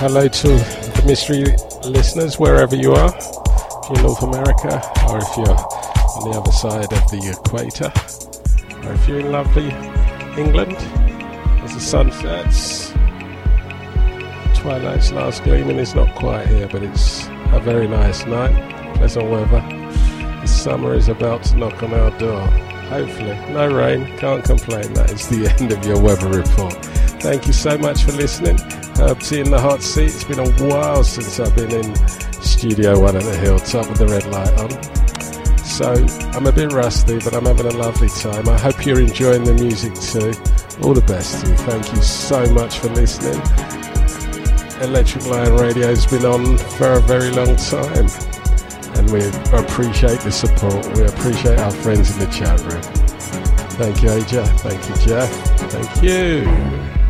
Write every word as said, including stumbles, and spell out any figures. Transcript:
hello to the mystery listeners wherever you are. If you're in North America, or if you're on the other side of the equator, or if you're in lovely England as the sun sets. Twilight's last gleaming is not quite here, but it's a very nice night, pleasant weather. The summer is about to knock on our door. Hopefully, no rain, can't complain. That is the end of your weather report. Thank you so much for listening. Herb T in the hot seat. It's been a while since I've been in Studio One at the Hilltop with the red light on. So I'm a bit rusty, but I'm having a lovely time. I hope you're enjoying the music too. All the best to you. Thank you so much for listening. Electric Lion Radio has been on for a very long time, and we appreciate the support. We appreciate our friends in the chat room. Thank you, Aja. Thank you, Jeff. Thank you.